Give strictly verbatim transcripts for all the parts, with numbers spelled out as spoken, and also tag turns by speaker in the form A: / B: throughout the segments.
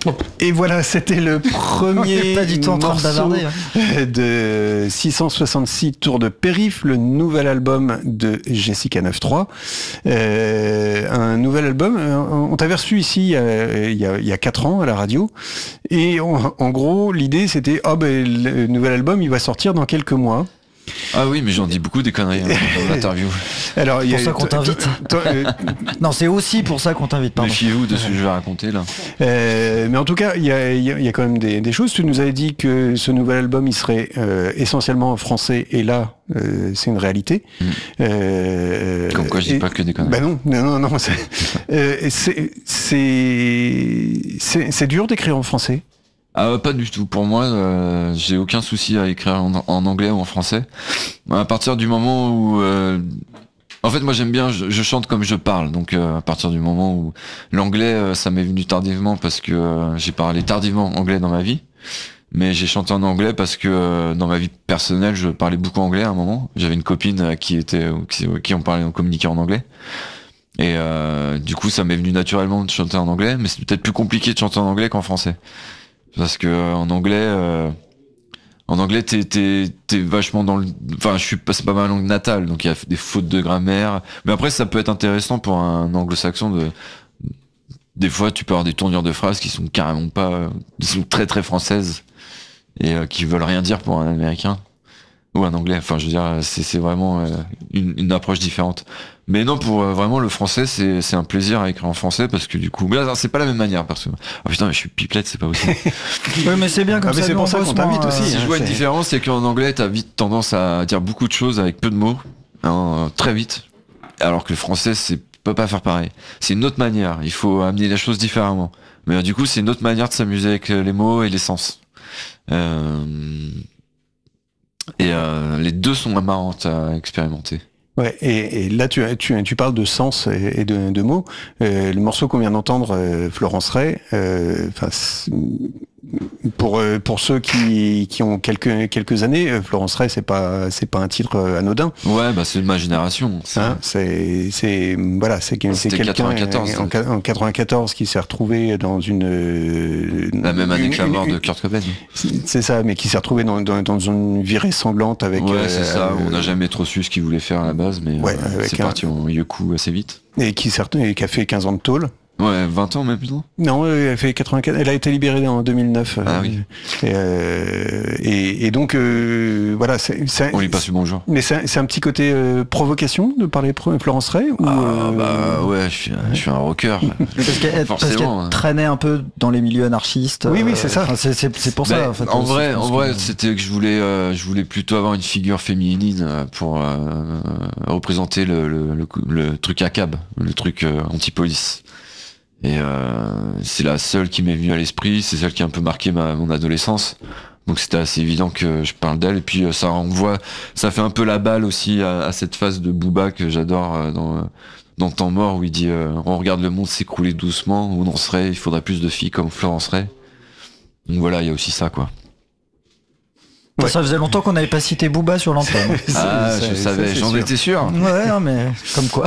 A: Et voilà, c'était le premier
B: pas du tout en train de
A: morceau
B: bavarder, hein.
A: de six cent soixante-six Tours de Périph', le nouvel album de Jessica neuf trois. Euh, un nouvel album, on t'avait reçu ici il y a, il y a, il y a quatre ans à la radio, et on, en gros, l'idée c'était, oh ben, le nouvel album, il va sortir dans quelques mois.
C: Ah oui, mais j'en dis beaucoup des conneries hein, dans l'interview.
A: Alors,
B: C'est pour ça qu'on t'invite.
A: Euh,
B: non, c'est aussi pour ça qu'on t'invite. Pardon.
C: Méfiez-vous de ce que je vais raconter là.
A: Euh, mais en tout cas, il y a, y, a, y a quand même des, des choses. Tu nous avais dit que ce nouvel album, il serait euh, essentiellement en français, et là, euh, c'est une réalité.
C: Mmh.
A: Euh,
C: Comme quoi, je dis
A: et,
C: pas que des conneries.
A: Bah non, non, non, non. C'est, euh, c'est, c'est, c'est, c'est dur d'écrire en français.
C: Ah, pas du tout. Pour moi, euh, j'ai aucun souci à écrire en, en anglais ou en français. À partir du moment où... Euh, en fait, moi j'aime bien, je, je chante comme je parle. Donc euh, à partir du moment où l'anglais, euh, ça m'est venu tardivement parce que euh, j'ai parlé tardivement anglais dans ma vie. Mais j'ai chanté en anglais parce que euh, dans ma vie personnelle, je parlais beaucoup anglais à un moment. J'avais une copine qui était qui, qui on parlait, on communiquait en anglais. Et euh, du coup, ça m'est venu naturellement de chanter en anglais. Mais c'est peut-être plus compliqué de chanter en anglais qu'en français. Parce que euh, en anglais, euh, en anglais, t'es, t'es, t'es vachement dans le, enfin, je suis pas, c'est pas ma langue natale, donc il y a des fautes de grammaire. Mais après, ça peut être intéressant pour un anglo-saxon de, des fois, tu peux avoir des tournures de phrases qui sont carrément pas, qui sont très très françaises et euh, qui veulent rien dire pour un américain ou un anglais. Enfin, je veux dire, c'est, c'est vraiment euh, une, une approche différente. Mais non, pour euh, vraiment le français, c'est, c'est un plaisir à écrire en français parce que du coup, mais là, c'est pas la même manière parce que, oh putain, mais je suis pipelette, c'est pas possible.
B: Oui, mais c'est bien comme
A: ah, mais
B: ça.
A: c'est pour ça qu'on t'invite
B: euh,
A: aussi.
C: Si
A: hein,
C: je vois
A: c'est...
C: une différence, c'est qu'en anglais, t'as vite tendance à dire beaucoup de choses avec peu de mots, hein, très vite. Alors que le français, c'est peut pas faire pareil. C'est une autre manière. Il faut amener les choses différemment. Mais euh, du coup, c'est une autre manière de s'amuser avec les mots et les sens. Euh... Et euh, les deux sont marrantes à expérimenter.
A: Ouais, et, et là tu, tu, tu parles de sens et, et de, de mots. Euh, le morceau qu'on vient d'entendre, euh, Florence Ray, euh, pour pour ceux qui, qui ont quelques quelques années, euh, Florence Ray, c'est pas c'est pas un titre anodin.
C: Ouais, bah c'est de ma génération.
A: C'est hein, c'est, c'est voilà, c'est, c'est quelqu'un
C: quatre-vingt-quatorze,
A: en, en quatre-vingt-quatorze qui s'est retrouvé dans une
C: la même année que la mort
A: une,
C: de Kurt Cobain.
A: C'est ça, mais qui s'est retrouvé dans, dans, dans une virée sanglante avec.
C: Ouais,
A: euh,
C: c'est ça.
A: Euh,
C: on n'a jamais trop su ce qu'il voulait faire à la base, mais
A: ouais,
C: euh, c'est
A: un...
C: parti en yoku assez vite.
A: Et qui, et qui a fait quinze ans de tôle.
C: Ouais, vingt ans même plutôt.
A: Non, elle a fait quatre-vingt-quatre. Elle a été libérée en deux mille neuf.
C: Ah oui.
A: Et, euh, et, et donc euh, voilà, c'est, c'est,
C: on lui passe le bonjour.
A: Mais c'est, c'est un petit côté euh, provocation de parler de Florence Ray ou
C: ah
A: euh...
C: bah ouais, je suis, je suis un rocker.
B: parce qu'elle, parce qu'elle
C: hein.
B: traînait un peu dans les milieux anarchistes.
A: Oui, oui, c'est ça.
B: Enfin, c'est, c'est, c'est pour
C: bah,
B: ça. En, fait,
C: en vrai, en vrai,
B: que...
C: c'était que je voulais, euh, je voulais plutôt avoir une figure féminine pour euh, représenter le, le, le, le truc A C A B, le truc euh, anti-police. Et euh, c'est la seule qui m'est venue à l'esprit, c'est celle qui a un peu marqué ma, mon adolescence. Donc c'était assez évident que je parle d'elle. Et puis ça renvoie, ça fait un peu la balle aussi à, à cette phase de Booba que j'adore dans, dans Temps mort où il dit euh, on regarde le monde s'écrouler doucement, où on en serait, il faudrait plus de filles comme Florence Ray. Donc voilà, il y a aussi ça quoi.
B: Ouais. Ça faisait longtemps qu'on n'avait pas cité Booba sur l'antenne.
C: Ah,
A: ça,
C: je
A: ça,
C: savais,
A: ça,
C: j'en
A: sûr.
C: étais sûr.
B: Ouais, non, mais comme quoi.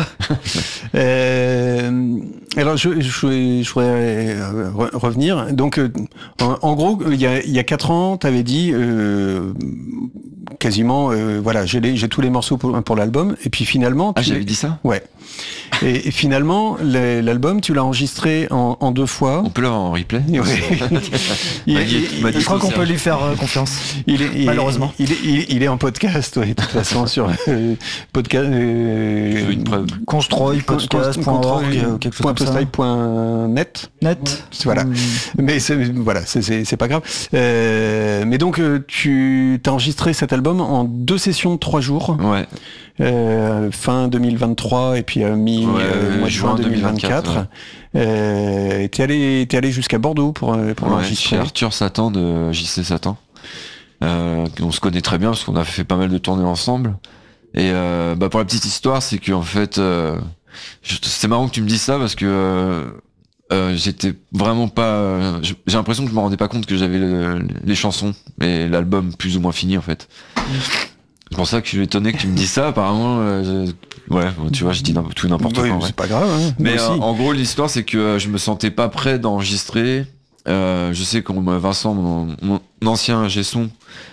A: euh, alors, je, je, je voudrais re- revenir. Donc, euh, en, en gros, il y a, il y a quatre ans, t'avais dit euh, quasiment, euh, voilà, j'ai, les, j'ai tous les morceaux pour, pour l'album. Et puis finalement,
C: ah,
A: tu
C: j'avais
A: les...
C: dit ça.
A: Ouais. Et, et finalement, les, l'album, tu l'as enregistré en, en deux fois.
C: On peut l'avoir en replay.
A: Oui. il,
B: il, il, je crois qu'on peut lui faire euh, confiance.
A: Il est, il
B: malheureusement.
A: Il est, il, est, il est en podcast, ouais, de toute façon, sur euh, podcast. Euh,
C: une preuve.
B: Constroy, podcast point org, quelque chose comme ça.
A: point net.
B: Net.
A: Voilà.
B: Hum.
A: Mais c'est, voilà, c'est, c'est, c'est pas grave. Euh, mais donc, tu t'as enregistré cet album en deux sessions de trois jours.
C: Ouais.
A: Euh, fin deux mille vingt-trois et puis euh, mi
C: ouais,
A: euh, mois de juin deux mille vingt-quatre. Ouais. Euh, t'es allé, t'es allé jusqu'à Bordeaux pour pour
C: ouais,
A: l'enregistrer.
C: Chez Arthur Satan de J C Satan. Euh, on se connaît très bien parce qu'on a fait pas mal de tournées ensemble. Et euh, bah pour la petite histoire, c'est que en fait, euh, je, c'est marrant que tu me dises ça parce que euh, euh, j'étais vraiment pas. Euh, j'ai l'impression que je me rendais pas compte que j'avais le, les chansons et l'album plus ou moins fini en fait. C'est pour ça que je suis étonné que tu me dises ça. Apparemment, euh, je... ouais, tu vois, je dis tout n'importe
A: oui,
C: quoi.
A: C'est
C: ouais.
A: pas grave. Hein,
C: mais euh, en gros, l'histoire, c'est que euh, je me sentais pas prêt d'enregistrer Euh, je sais qu'on Vincent, mon, mon ancien ingé son,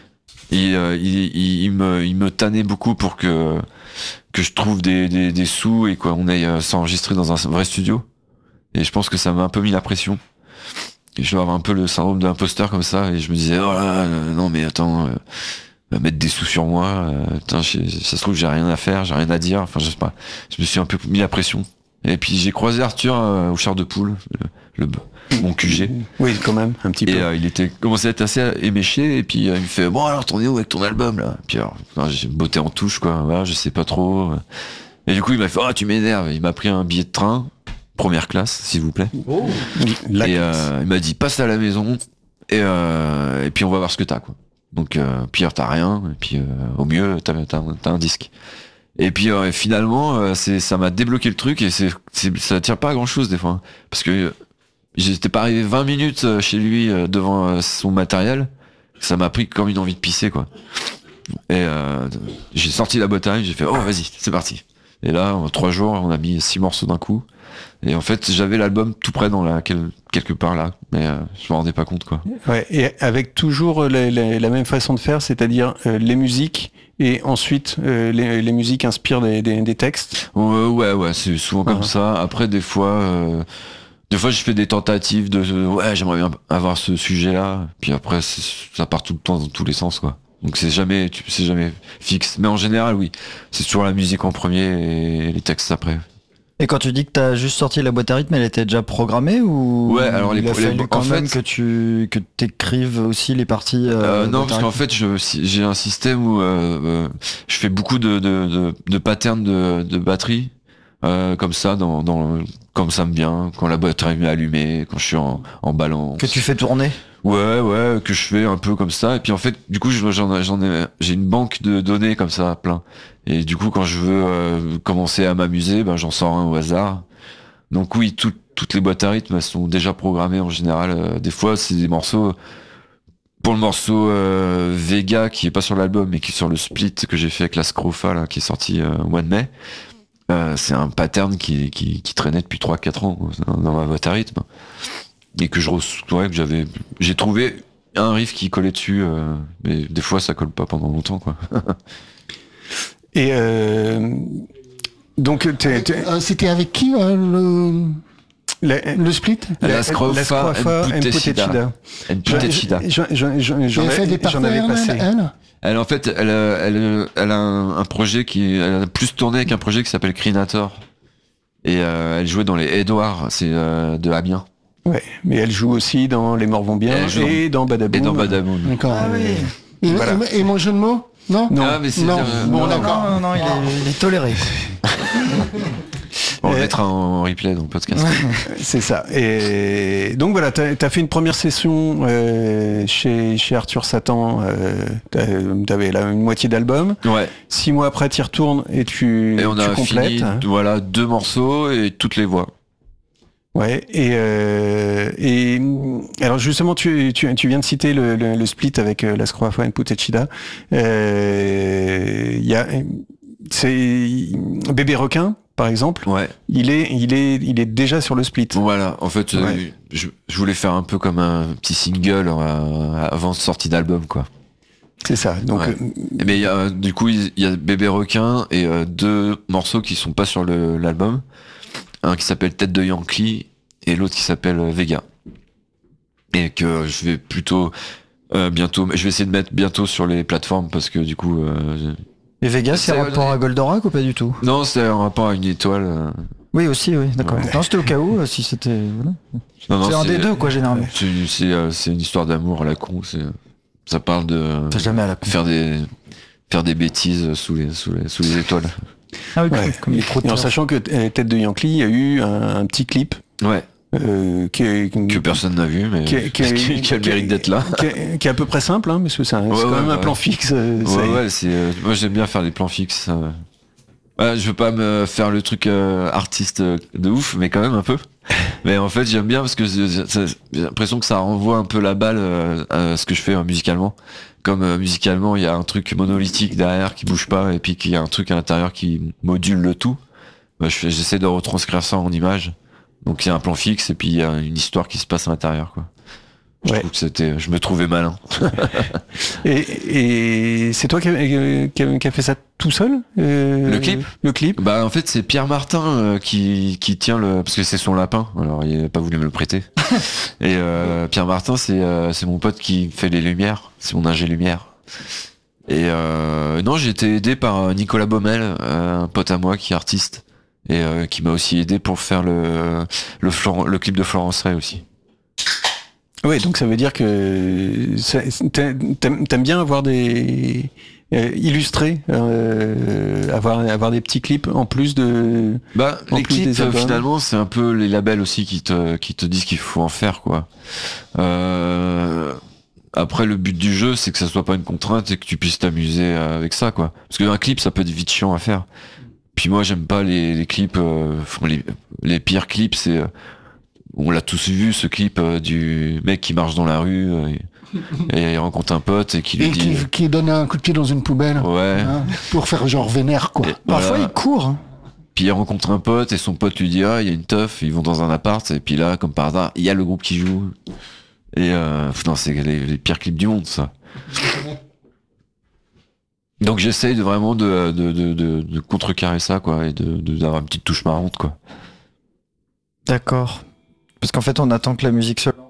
C: il, euh, il, il, il me, il me tannait beaucoup pour que que je trouve des, des, des sous et qu'on aille euh, s'enregistrer dans un vrai studio. Et je pense que ça m'a un peu mis la pression. Et je dois avoir un peu le syndrome de l'imposteur comme ça. Et je me disais, oh là, euh, non mais attends, euh, va mettre des sous sur moi. Euh, putain, je- ça se trouve j'ai rien à faire, j'ai rien à dire. Enfin je sais pas. Je me suis un peu mis la pression. Et puis j'ai croisé Arthur euh, au Char de Poule, le, le mon Q G.
A: Oui, quand même, un petit peu.
C: Et euh, il était commençait à être assez éméché. Et puis euh, il me fait, bon alors t'en es où avec ton album là? Puis alors, enfin, j'ai botté en touche quoi. Voilà, je sais pas trop. Et du coup il m'a fait, oh tu m'énerves. Il m'a pris un billet de train. Première classe, s'il vous plaît.
A: Oh, la
C: et
A: classe.
C: euh, il m'a dit passe à la maison et, euh, et puis on va voir ce que t'as quoi. Donc euh, pire t'as rien et puis euh, au mieux t'as, t'as, t'as un disque. Et puis euh, finalement euh, c'est ça m'a débloqué le truc et c'est, c'est ça tire pas à grand chose des fois hein. Parce que euh, j'étais pas arrivé vingt minutes chez lui euh, devant euh, son matériel, ça m'a pris comme une envie de pisser quoi. Et euh, j'ai sorti la boîte à rythme, j'ai fait oh vas-y c'est parti. Et là en trois jours on a mis six morceaux d'un coup. Et en fait, j'avais l'album tout près dans la quel, quelque part là, mais euh, je me rendais pas compte quoi.
A: Ouais, et avec toujours la, la, la même façon de faire, c'est-à-dire euh, les musiques et ensuite euh, les, les musiques inspirent des, des, des textes.
C: Ouais, ouais, ouais, c'est souvent comme
A: Uh-huh.
C: ça. Après, des fois, euh, des fois, je fais des tentatives de, de- ouais, j'aimerais bien avoir ce sujet-là. Puis après, c'est- ça part tout le temps dans tous les sens quoi. Donc c'est jamais, tu- c'est jamais fixe. Mais en général, oui, c'est toujours la musique en premier et les textes après.
B: Et quand tu dis que t'as juste sorti la boîte à rythme, elle était déjà programmée ou
C: Ouais, alors les-
B: il a
C: les-
B: fallu
C: en
B: quand même
C: fait-
B: que tu que t'écrives aussi les parties.
C: Euh,
B: Euh,
C: non,
B: boîte à
C: parce qu'en
B: rythme.
C: fait, je, si- j'ai un système où euh, euh, je fais beaucoup de, de, de, de patterns de, de batterie, euh, comme ça, dans, dans, comme ça me vient, quand la batterie est allumée, quand je suis en, en balance.
B: Que tu fais tourner.
C: Ouais, ouais, que je fais un peu comme ça. Et puis en fait, du coup, je- j'en, j'en ai, j'ai une banque de données comme ça, plein. Et du coup, quand je veux euh, commencer à m'amuser, ben j'en sors un au hasard. Donc oui, tout- toutes les boîtes à rythme elles sont déjà programmées en général. Euh, des fois, c'est des morceaux. Pour le morceau euh, Vega qui est pas sur l'album mais qui est sur le split que j'ai fait avec la Scrofa là, qui est sorti euh, au mois de mai. Euh, c'est un pattern qui, qui, qui traînait depuis trois quatre ans dans, dans ma boîte à rythme et que je ouais, que j'avais j'ai trouvé un riff qui collait dessus euh, mais des fois ça colle pas pendant longtemps quoi.
A: Et euh, donc t'es, t'es-
D: Euh, C'était avec qui euh, le,
A: la-
D: le split?
C: La Scrofa
A: la Scrofa
C: and
A: and
C: Putechida.
A: Putechida.
C: And Putechida.
A: J'en- j'en- j'en- j'en
D: Elle fait
A: avais-
D: des
A: j'en avais
D: partenaires,
A: passé.
D: elle, elle
C: Elle en fait elle, elle, elle a un, un projet qui elle a plus tourné avec un projet qui s'appelle Crinator et euh, elle jouait dans les Edouards, c'est euh, de Amiens
A: Ouais, mais elle joue aussi dans Les Morts vont bien
C: Elle joue
A: et dans Badaboum.
C: et dans Badaboum.
D: D'accord.
B: Ah oui.
D: Et,
A: Voilà.
D: et- et mon jeu de mots? Non?
A: Non.
C: Ah mais c'est
D: Non.
C: euh,
D: Bon,
C: non,
D: d'accord.
B: Non, non, non, il est, il est toléré.
C: on le
A: Et-
C: mettra en replay dans le podcast.
A: C'est ça. Et donc voilà, t'as as fait une première session euh, chez, chez Arthur Satan. Euh, t'as- T'avais là une moitié d'album.
C: Ouais.
A: Six mois après, t'y retournes et tu,
C: Et on
A: tu
C: a
A: complètes.
C: fini voilà deux morceaux et toutes les voix.
A: Ouais. Et, euh, et alors justement, tu, tu, tu viens de citer le, le, le split avec euh, La Scrofa et Putechida. Euh, Il y a, c'est Bébé Requin, par exemple.
C: Ouais.
A: Il est, il est, il est déjà sur le split.
C: Voilà. En fait, euh,
A: Ouais.
C: je, je voulais faire un peu comme un petit single euh, avant de sortie d'album quoi.
A: C'est ça. Donc
C: Ouais.
A: euh,
C: Mais il y a, du coup, il y a Bébé Requin et euh, deux morceaux qui sont pas sur le- l'album. Un qui s'appelle Tête de Yankee et l'autre qui s'appelle euh, Vega. Et que je vais plutôt euh, bientôt, je vais essayer de mettre bientôt sur les plateformes parce que du coup, euh,
B: Et Vegas, c'est
C: C'est-
B: rapport à Goldorak ou pas du tout?
C: non, c'est un rapport à une étoile. euh,
B: Oui, aussi, oui, d'accord.
C: Ouais.
B: Non, c'était au cas où, euh, si c'était. Voilà.
C: non, non,
B: C'est un des deux, quoi, généralement.
C: C'est une, c'est, euh, c'est une histoire d'amour à la con. C'est, ça parle de
B: T'as jamais à la con.
C: faire des faire des bêtises sous les sous les sous les étoiles.
B: Ah oui,
A: ouais.
B: comme les
A: Et en sachant que euh, Tête de Yankee, il y a eu un, un petit clip
C: Ouais.
A: euh, qui, est,
C: Que personne n'a vu, mais
A: qui, est- qui, est-
C: qui, qui a le
A: qui est-
C: mérite d'être là.
A: qui est, qui est à peu près simple, hein, parce que c'est un- c'est
C: Ouais,
A: quand
C: ouais,
A: même un
C: ouais.
A: plan fixe. euh, ça
C: Ouais,
A: y est.
C: ouais, c'est. euh, moi, j'aime bien faire des plans fixes. euh. Ouais, je veux pas me faire le truc euh, artiste euh, de ouf, mais quand même un peu. Mais en fait, j'aime bien parce que c'est- c'est- j'ai l'impression que ça renvoie un peu la balle euh, à ce que je fais euh, musicalement. Comme euh, musicalement, il y a un truc monolithique derrière qui bouge pas, et puis qu'il y a un truc à l'intérieur qui module le tout. Bah, je fais- j'essaie de retranscrire ça en image. Donc il y a un plan fixe et puis il y a une histoire qui se passe à l'intérieur, quoi. Je
A: Ouais.
C: trouve que c'était, je me trouvais malin.
A: Et, et c'est toi qui a, qui, a, qui a fait ça tout seul euh,
C: Le clip
A: Le clip
C: Bah en fait c'est Pierre Martin euh, qui, qui tient le, parce que c'est son lapin, alors il a pas voulu me le prêter. Et euh, Pierre Martin c'est euh, c'est mon pote qui fait les lumières, c'est mon ingé lumière. Et euh, non, j'ai été aidé par Nicolas Baumel, euh, un pote à moi qui est artiste et euh, qui m'a aussi aidé pour faire le le, Flor- le clip de Florence Ray aussi.
A: Ouais, donc ça veut dire que ça- t'aimes, t'aimes bien avoir des euh, illustrés, euh, avoir avoir des petits clips en plus de.
C: Bah
A: En
C: les
A: plus
C: clips
A: des albums.
C: finalement c'est un peu les labels aussi qui te qui te disent qu'il faut en faire quoi. Euh, après le but du jeu c'est que ça soit pas une contrainte et que tu puisses t'amuser avec ça quoi. Parce qu'un clip ça peut être vite chiant à faire. Puis moi j'aime pas les, les clips, euh, les, les pires clips c'est euh, on l'a tous vu ce clip euh, du mec qui marche dans la rue euh, et, et il rencontre un pote et qui lui
D: Et
C: dit
D: qui, qui donne un coup de pied dans une poubelle.
C: ouais.
D: Hein, pour faire genre vénère, quoi.
C: Et
B: Parfois,
C: voilà.
B: il court. hein.
C: Puis il rencontre un pote et son pote lui dit ah il y a une teuf, ils vont dans un appart et puis là comme par hasard il y a le groupe qui joue et euh, non c'est les, les pires clips du monde ça. Donc j'essaye de vraiment de, de, de, de, de contrecarrer ça quoi et de, de d'avoir une petite touche marrante quoi.
B: D'accord. Parce qu'en fait, on attend que la musique se lance.